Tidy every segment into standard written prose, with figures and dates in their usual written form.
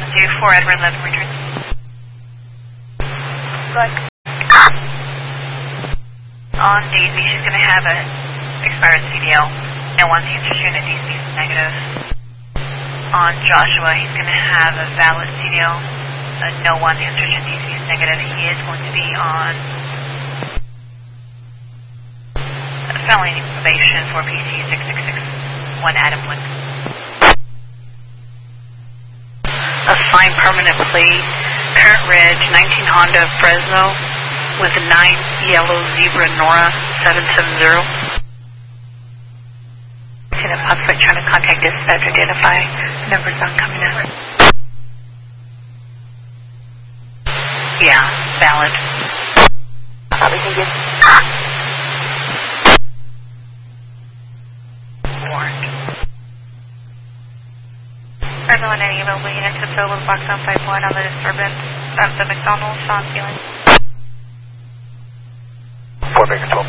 Do 4 Edward 11 return. Good. On Daisy, she's going to have an expired CDL. No one's answer unit, DC is negative. On Joshua, he's going to have a valid CDL. No one answer unit, DC is negative. He is going to be on felony probation for PC 6661 Adam Link. Assigned permanent plate, current reg, 19 Honda Fresno with 9 yellow Zebra Nora 770. In a puff trying to contact dispatch, identify numbers on coming in. Yeah, valid. We can get warrant. Everyone, any available units to fill with box on 51 on the disturbance of the McDonald's Sean ceiling. 4 Baker 12.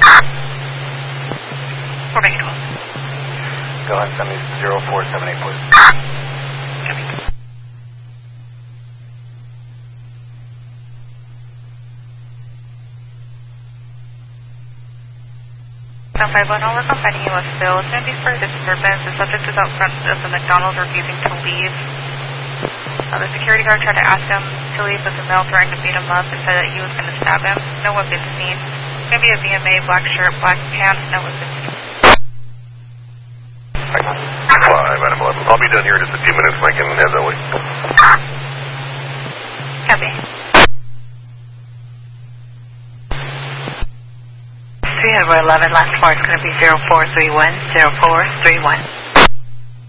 4 Baker 12. Go ahead, send me 0478, please. Copy. Sound 51, all we're finding you with Phil. It's going to be for disturbance. The subject is out front of the McDonald's refusing to leave. The security guard tried to ask him to leave, but the male threatened to beat him up and said that he was going to stab him. No weapons seen. It's going to be a VMA, black shirt, black pants, no weapons seen. Adam 11. I'll be done here in just a few minutes. I can have that way. Copy. 3 Edward 11, last four is going to be 0431, 0431.